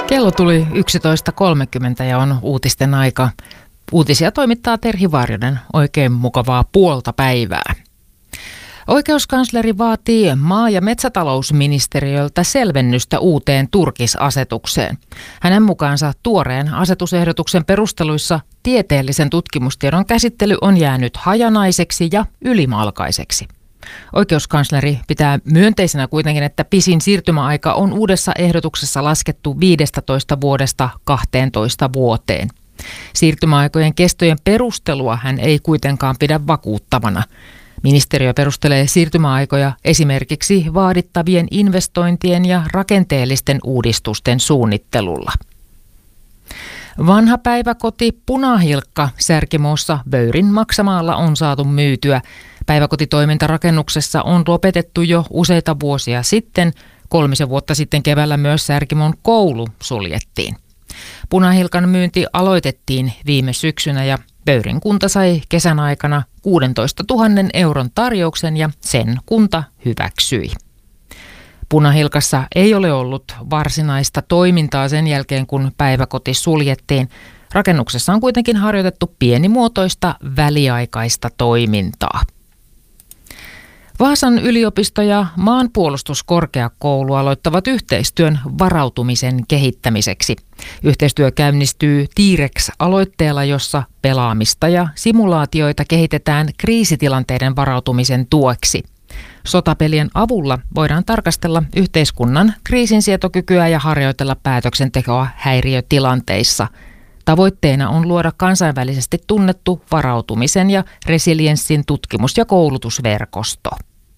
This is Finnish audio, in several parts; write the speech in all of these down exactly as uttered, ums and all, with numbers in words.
Kello tuli yksitoista kolmekymmentä ja on uutisten aika. Uutisia toimittaa Terhi Varjonen. Oikein mukavaa puolta päivää. Oikeuskansleri vaatii maa- ja metsätalousministeriöltä selvennystä uuteen turkisasetukseen. Hänen mukaansa tuoreen asetusehdotuksen perusteluissa tieteellisen tutkimustiedon käsittely on jäänyt hajanaiseksi ja ylimalkaiseksi. Oikeuskansleri pitää myönteisenä kuitenkin, että pisin siirtymäaika on uudessa ehdotuksessa laskettu viidestätoista vuodesta kahteentoista vuoteen. Siirtymäaikojen kestojen perustelua hän ei kuitenkaan pidä vakuuttavana. Ministeriö perustelee siirtymäaikoja esimerkiksi vaadittavien investointien ja rakenteellisten uudistusten suunnittelulla. Vanha päiväkoti Punahilkka Särkimoossa Vöyrin maksamaalla on saatu myytyä. Päiväkotitoiminta rakennuksessa on lopetettu jo useita vuosia sitten. Kolmisen vuotta sitten keväällä myös Särkimon koulu suljettiin. Punahilkan myynti aloitettiin viime syksynä ja Vöyrin kunta sai kesän aikana kuusitoistatuhatta euron tarjouksen ja sen kunta hyväksyi. Punahilkassa ei ole ollut varsinaista toimintaa sen jälkeen, kun päiväkoti suljettiin. Rakennuksessa on kuitenkin harjoitettu pienimuotoista väliaikaista toimintaa. Vaasan yliopisto ja maanpuolustuskorkeakoulu aloittavat yhteistyön varautumisen kehittämiseksi. Yhteistyö käynnistyy T-Rex-aloitteella, jossa pelaamista ja simulaatioita kehitetään kriisitilanteiden varautumisen tueksi. Sotapelien avulla voidaan tarkastella yhteiskunnan kriisinsietokykyä ja harjoitella päätöksentekoa häiriötilanteissa. Tavoitteena on luoda kansainvälisesti tunnettu varautumisen ja resilienssin tutkimus- ja koulutusverkosto.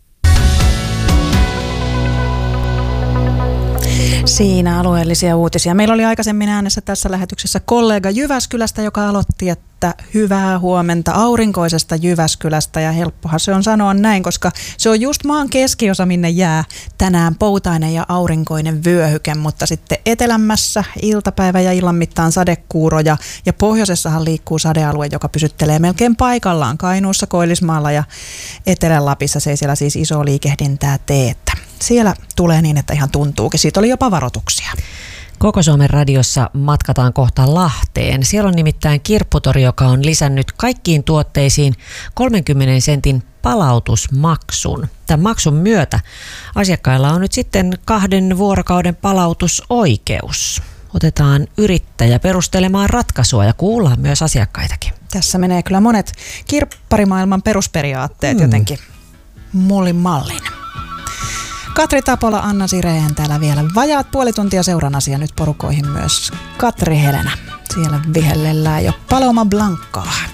Siinä alueellisia uutisia. Meillä oli aikaisemmin äänessä tässä lähetyksessä kollega Jyväskylästä, joka aloitti, että hyvää huomenta aurinkoisesta Jyväskylästä. Ja helppohan se on sanoa näin, koska se on just maan keskiosa, minne jää tänään poutainen ja aurinkoinen vyöhyke. Mutta sitten etelämässä iltapäivä ja illan mittaan sadekuuroja. Ja pohjoisessahan liikkuu sadealue, joka pysyttelee melkein paikallaan Kainuussa, Koillismaalla ja Etelä-Lapissa. Se ei siellä siis iso liikehdintää tee, että siellä tulee niin, että ihan tuntuukin. Siitä oli jopa varoituksia. Koko Suomen radiossa matkataan kohta Lahteen. Siellä on nimittäin kirpputori, joka on lisännyt kaikkiin tuotteisiin kolmenkymmenen sentin palautusmaksun. Tämän maksun myötä asiakkailla on nyt sitten kahden vuorokauden palautusoikeus. Otetaan yrittäjä perustelemaan ratkaisua ja kuullaan myös asiakkaitakin. Tässä menee kyllä monet kirpparimaailman perusperiaatteet hmm. jotenkin mullin mallin. Katri Tapola, Anna Sireen täällä vielä. Vajaat puoli tuntia seuran asia nyt porukoihin myös. Katri Helena. Siellä vihellellään jo Paloma Blancaa.